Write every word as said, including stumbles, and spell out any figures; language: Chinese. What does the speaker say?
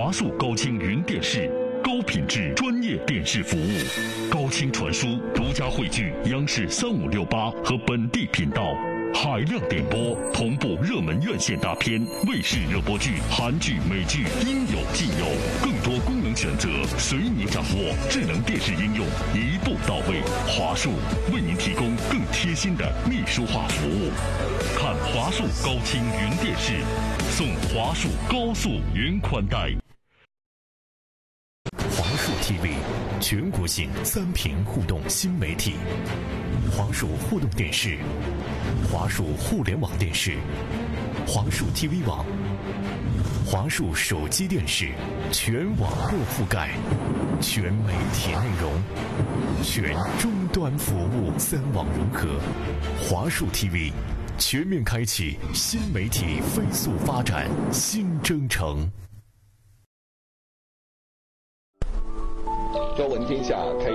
华数高清云电视，高品质专业电视服务。高清传输独家汇聚央视三五六八和本地频道，海量点播，同步热门院线大片、卫视热播剧、韩剧、美剧，应有尽有。更多功能选择随你掌握，智能电视应用一步到位。华数为您提供更贴心的秘书化服务。看华数高清云电视，送华数高速云宽带。 华数 T V 全国性三屏互动新媒体，华数互动电视、华数互联网电视、华数 T V 网、华数手机电视，全网络覆盖，全媒体内容，全终端服务，三网融合。华数 T V 全面开启新媒体飞速发展新征程。 朝闻天下开